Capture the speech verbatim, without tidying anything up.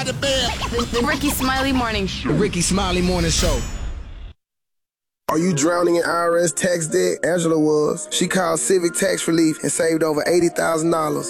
out of bed. The, the Ricky Smiley Morning Show. The Ricky Smiley Morning Show. Are you drowning in I R S tax debt? Angela was. She called Civic Tax Relief and saved over eighty thousand dollars.